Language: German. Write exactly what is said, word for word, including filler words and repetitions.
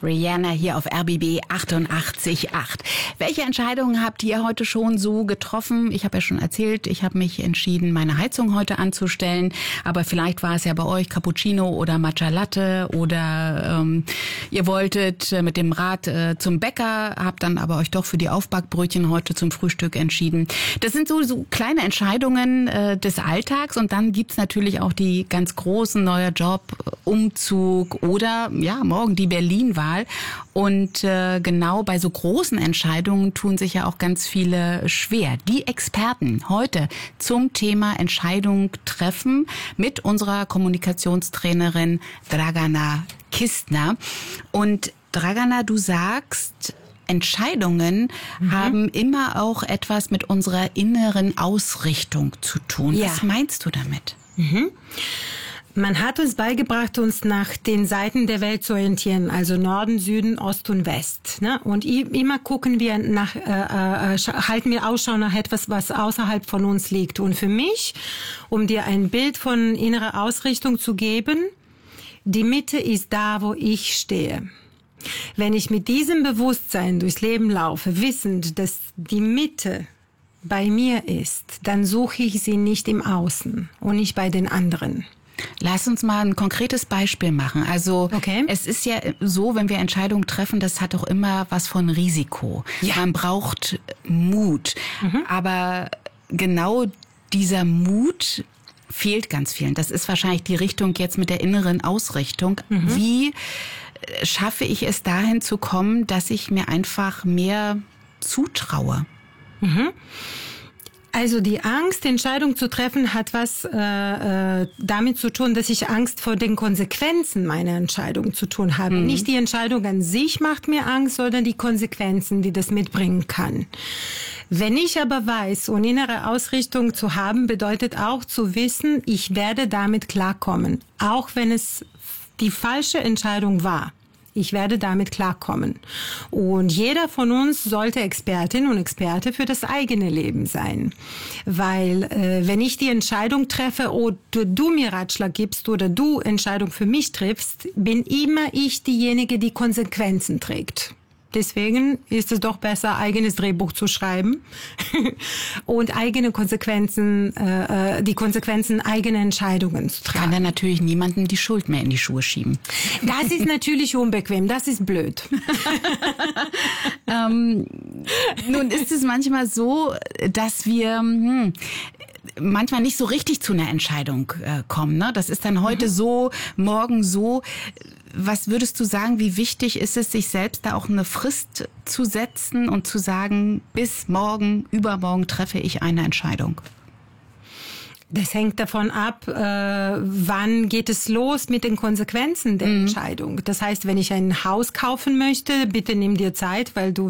Rihanna hier auf R B B achtundachtzig Komma acht. Welche Entscheidungen habt ihr heute schon so getroffen? Ich habe ja schon erzählt, ich habe mich entschieden, meine Heizung heute anzustellen. Aber vielleicht war es ja bei euch Cappuccino oder Matcha Latte oder ähm, ihr wolltet mit dem Rad äh, zum Bäcker, habt dann aber euch doch für die Aufbackbrötchen heute zum Frühstück entschieden. Das sind so, so kleine Entscheidungen äh, des Alltags und dann gibt's natürlich auch die ganz großen, neuer Job, Umzug oder ja morgen die Berlin-Wahl. Und äh, genau bei so großen Entscheidungen tun sich ja auch ganz viele schwer. Die Experten heute zum Thema Entscheidung treffen mit unserer Kommunikationstrainerin Dragana Kistner. Und Dragana, du sagst, Entscheidungen mhm. haben immer auch etwas mit unserer inneren Ausrichtung zu tun. Ja. Was meinst du damit? Mhm. Man hat uns beigebracht, uns nach den Seiten der Welt zu orientieren, also Norden, Süden, Ost und West. Ne? Und immer gucken wir nach, äh, äh, halten wir Ausschau nach etwas, was außerhalb von uns liegt. Und für mich, um dir ein Bild von innerer Ausrichtung zu geben, die Mitte ist da, wo ich stehe. Wenn ich mit diesem Bewusstsein durchs Leben laufe, wissend, dass die Mitte bei mir ist, dann suche ich sie nicht im Außen und nicht bei den anderen. Lass uns mal ein konkretes Beispiel machen. Also okay. Es ist ja so, wenn wir Entscheidungen treffen, das hat auch immer was von Risiko. Ja. Man braucht Mut. Mhm. Aber genau dieser Mut fehlt ganz vielen. Das ist wahrscheinlich die Richtung jetzt mit der inneren Ausrichtung. Mhm. Wie schaffe ich es dahin zu kommen, dass ich mir einfach mehr zutraue? Mhm. Also die Angst, Entscheidungen zu treffen, hat was äh, äh, damit zu tun, dass ich Angst vor den Konsequenzen meiner Entscheidung zu tun habe. Mhm. Nicht die Entscheidung an sich macht mir Angst, sondern die Konsequenzen, die das mitbringen kann. Wenn ich aber weiß, und innere Ausrichtung zu haben, bedeutet auch zu wissen, ich werde damit klarkommen, auch wenn es die falsche Entscheidung war. Ich werde damit klarkommen. Und jeder von uns sollte Expertin und Experte für das eigene Leben sein. Weil äh, wenn ich die Entscheidung treffe oder du mir Ratschlag gibst oder du Entscheidung für mich triffst, bin immer ich diejenige, die Konsequenzen trägt. Deswegen ist es doch besser, eigenes Drehbuch zu schreiben und eigene Konsequenzen, äh, die Konsequenzen eigener Entscheidungen zu tragen. Kann dann natürlich niemandem die Schuld mehr in die Schuhe schieben. Das ist natürlich unbequem, das ist blöd. ähm, nun ist es manchmal so, dass wir hm, manchmal nicht so richtig zu einer Entscheidung äh, kommen. Ne? Das ist dann heute mhm. so, morgen so. Was würdest du sagen, wie wichtig ist es, sich selbst da auch eine Frist zu setzen und zu sagen, bis morgen, übermorgen treffe ich eine Entscheidung? Das hängt davon ab, äh, wann geht es los mit den Konsequenzen der mhm. Entscheidung. Das heißt, wenn ich ein Haus kaufen möchte, bitte nimm dir Zeit, weil du